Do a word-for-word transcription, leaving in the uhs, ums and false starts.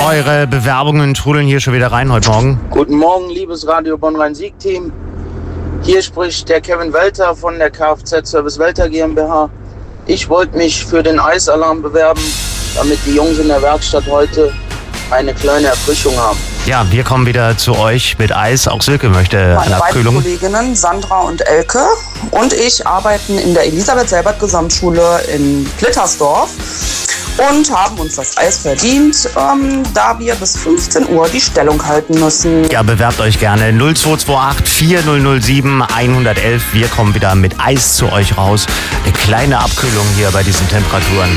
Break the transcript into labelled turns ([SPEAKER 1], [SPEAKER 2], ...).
[SPEAKER 1] Eure Bewerbungen trudeln hier schon wieder rein heute Morgen.
[SPEAKER 2] Guten Morgen, liebes Radio Bonn-Rhein-Sieg-Team. Hier spricht der Kevin Welter von der Kfz-Service Welter GmbH. Ich wollte mich für den Eisalarm bewerben, damit die Jungs in der Werkstatt heute eine kleine Erfrischung haben.
[SPEAKER 1] Ja, wir kommen wieder zu euch mit Eis. Auch Silke möchte
[SPEAKER 3] Meine
[SPEAKER 1] eine
[SPEAKER 3] beiden
[SPEAKER 1] Abkühlung.
[SPEAKER 3] Kolleginnen Sandra und Elke und ich arbeiten in der Elisabeth-Selbert-Gesamtschule in Plittersdorf und haben uns das Eis verdient, ähm, da wir bis fünfzehn Uhr die Stellung halten müssen.
[SPEAKER 1] Ja, bewerbt euch gerne null zwei zwei acht vier null null sieben eins eins eins. Wir kommen wieder mit Eis zu euch raus. Eine kleine Abkühlung hier bei diesen Temperaturen.